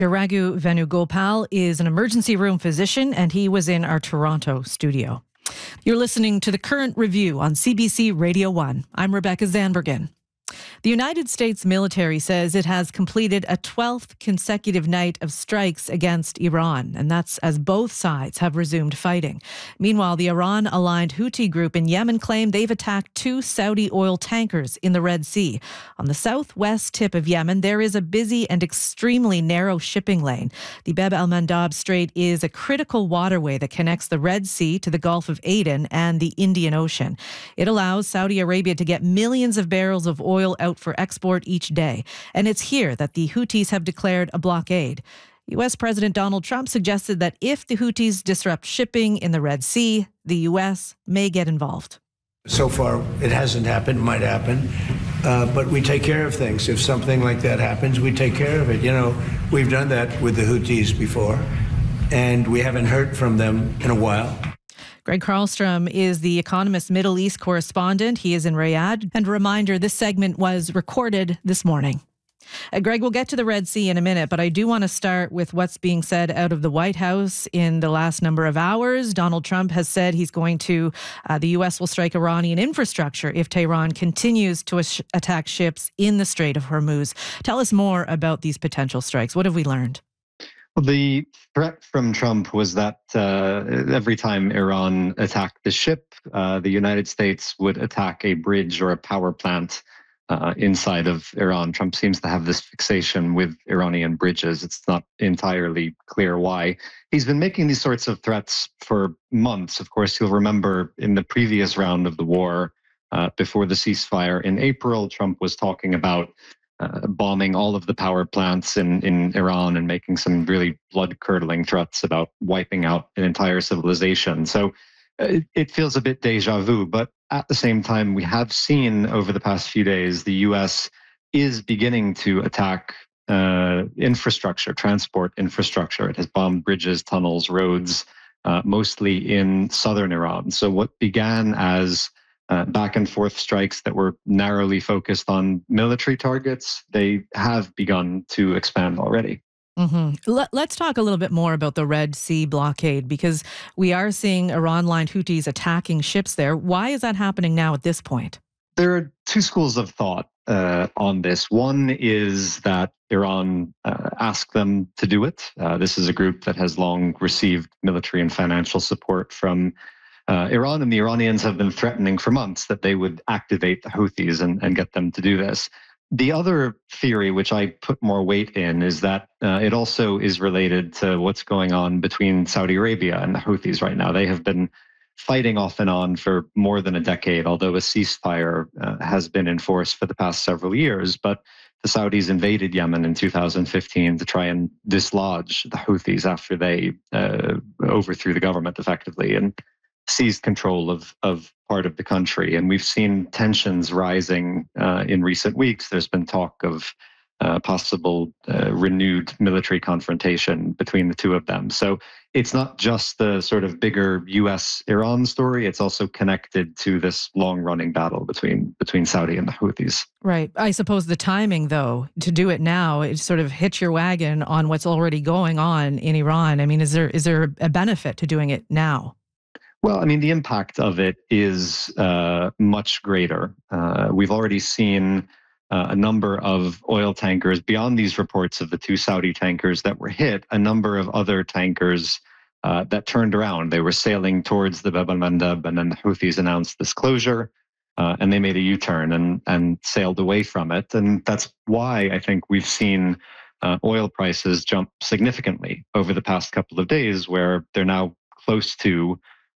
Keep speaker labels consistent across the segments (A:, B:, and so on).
A: Raghu Venugopal is an emergency room physician, and he was in our Toronto studio. You're listening to The Current Review on CBC Radio 1. I'm Rebecca Zandbergen. The United States military says it has completed a 12th consecutive night of strikes against Iran, and that's as both sides have resumed fighting. Meanwhile, the Iran-aligned Houthi group in Yemen claimed they've attacked 2 Saudi oil tankers in the Red Sea. On the southwest tip of Yemen, there is a busy and extremely narrow shipping lane. The Bab el-Mandab Strait is a critical waterway that connects the Red Sea to the Gulf of Aden and the Indian Ocean. It allows Saudi Arabia to get millions of barrels of oil out for export each day. And it's here that the Houthis have declared a blockade. U.S. President Donald Trump suggested that if the Houthis disrupt shipping in the Red Sea, the U.S. may get involved.
B: So far, it hasn't happened, might happen, but we take care of things. If something like that happens, we take care of it. You know, we've done that with the Houthis before, and we haven't heard from them in a while.
A: Greg Carlstrom is the Economist Middle East correspondent. He is in Riyadh. And a reminder, this segment was recorded this morning. Greg, we'll get to the Red Sea in a minute, but I do want to start with what's being said out of the White House in the last number of hours. Donald Trump has said he's going to, the U.S. will strike Iranian infrastructure if Tehran continues to attack ships in the Strait of Hormuz. Tell us more about these potential strikes. What have we learned?
C: Well, the threat from Trump was that every time Iran attacked the ship, the United States would attack a bridge or a power plant inside of Iran. Trump seems to have this fixation with Iranian bridges. It's not entirely clear why. He's been making these sorts of threats for months. Of course, you'll remember in the previous round of the war, before the ceasefire in April, Trump was talking about bombing all of the power plants in Iran and making some really blood-curdling threats about wiping out an entire civilization. So it feels a bit deja vu, but at the same time, we have seen over the past few days, the U.S. is beginning to attack infrastructure, transport infrastructure. It has bombed bridges, tunnels, roads, mostly in southern Iran. So what began as back and forth strikes that were narrowly focused on military targets, they have begun to expand already.
A: Mm-hmm. Let's talk a little bit more about the Red Sea blockade, because we are seeing Iran-aligned Houthis attacking ships there. Why is that happening now at this point?
C: There are 2 schools of thought on this. One is that Iran asked them to do it. This is a group that has long received military and financial support from Iran, and the Iranians have been threatening for months that they would activate the Houthis and get them to do this. The other theory, which I put more weight in, is that it also is related to what's going on between Saudi Arabia and the Houthis right now. They have been fighting off and on for more than a decade, although a ceasefire has been in force for the past several years. But the Saudis invaded Yemen in 2015 to try and dislodge the Houthis after they overthrew the government effectively and seized control of part of the country. And we've seen tensions rising in recent weeks. There's been talk of possible renewed military confrontation between the 2 of them. So it's not just the sort of bigger U.S.-Iran story. It's also connected to this long-running battle between Saudi and the Houthis.
A: Right. I suppose the timing, though, to do it now, it sort of hits your wagon on what's already going on in Iran. I mean, is there a benefit to doing it now?
C: Well, I mean, the impact of it is much greater. We've already seen a number of oil tankers, beyond these reports of the 2 Saudi tankers that were hit, a number of other tankers that turned around. They were sailing towards the Bab el-Mandab, and then the Houthis announced this closure, and they made a U-turn and sailed away from it. And that's why I think we've seen oil prices jump significantly over the past couple of days, where they're now close to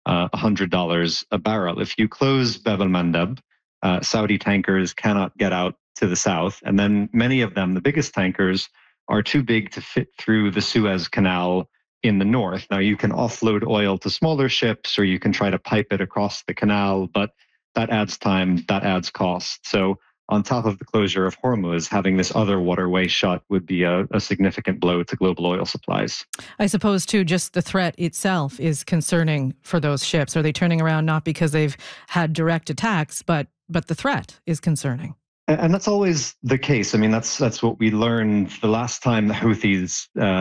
C: $100 a barrel. If you close Bab el-Mandab, Saudi tankers cannot get out to the south. And then many of them, the biggest tankers, are too big to fit through the Suez Canal in the north. Now, you can offload oil to smaller ships, or you can try to pipe it across the canal, but that adds time, that adds cost. So on top of the closure of Hormuz, having this other waterway shut would be a significant blow to global oil supplies.
A: I suppose, too, just the threat itself is concerning for those ships. Are they turning around not because they've had direct attacks, but the threat is concerning?
C: And that's always the case. I mean, that's what we learned the last time the Houthis